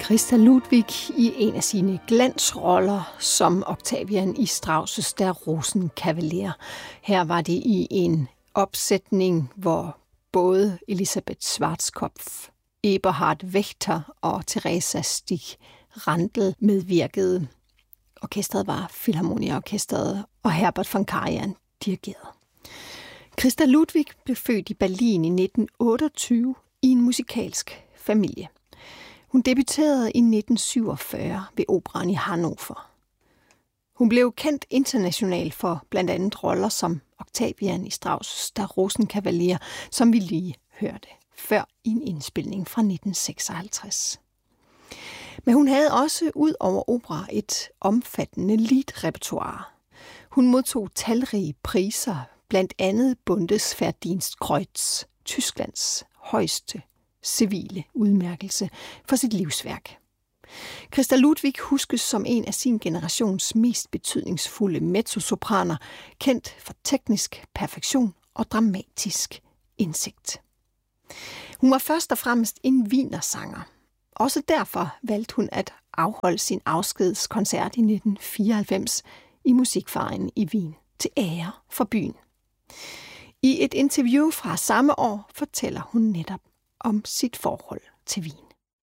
Christa Ludwig i en af sine glansroller som Octavian i Strauss' Der Rosenkavalier. Her var det i en opsætning, hvor både Elisabeth Schwarzkopf, Eberhard Wächter og Theresa Stig-Randl medvirkede. Orkestret var Philharmonia-orkestret, og Herbert von Karajan dirigerede. Christa Ludwig blev født i Berlin i 1928 i en musikalsk familie. Hun debuterede i 1947 ved Operaen i Hannover. Hun blev kendt internationalt for blandt andet roller som Octavian i Strauss' Der Rosenkavalier, som vi lige hørte før i en indspilning fra 1956. Men hun havde også ud over opera et omfattende liedrepertoire. Hun modtog talrige priser, blandt andet Bundesverdienstkreuz, Tysklands højeste civile udmærkelse for sit livsværk. Christa Ludwig huskes som en af sin generations mest betydningsfulde mezzosopraner, kendt for teknisk perfektion og dramatisk indsigt. Hun var først og fremmest en wienersanger. Også derfor valgte hun at afholde sin afskedskoncert i 1994 i Musikverein i Wien til ære for byen. I et interview fra samme år fortæller hun netop om sit forhold til Wien.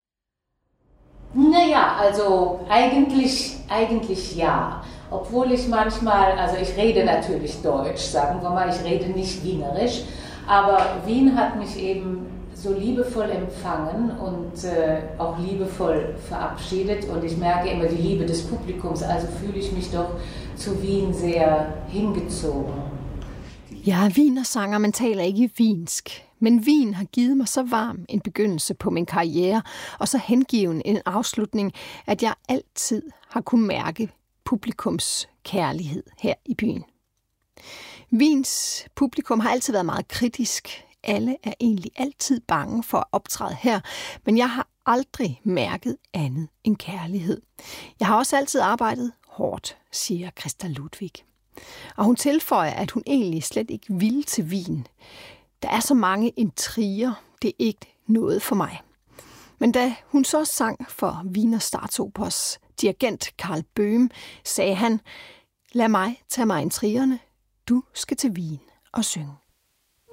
Naja, also eigentlich ja. Obwohl ich manchmal, also ich rede natürlich Deutsch, sagen wir mal, ich rede nicht Wienerisch, aber Wien hat mich eben so liebevoll empfangen und auch liebevoll verabschiedet und ich merke immer die Liebe des Publikums, also fühle ich mich doch zu Wien sehr hingezogen. Jeg er wienersanger, man taler ikke wiensk, men Wien har givet mig så varm en begyndelse på min karriere, og så hengiven en afslutning, at jeg altid har kunnet mærke publikums kærlighed her i byen. Wiens publikum har altid været meget kritisk. Alle er egentlig altid bange for at optræde her, men jeg har aldrig mærket andet end kærlighed. Jeg har også altid arbejdet hårdt, siger Christa Ludwig. Og hun tilføjer, at hun egentlig slet ikke ville til Wien. Der er så mange intriger, det er ikke noget for mig. Men da hun så sang for Wiener Staatsoperas dirigent Karl Böhm, sagde han, lad mig tage mig intrigerne, du skal til Wien og synge.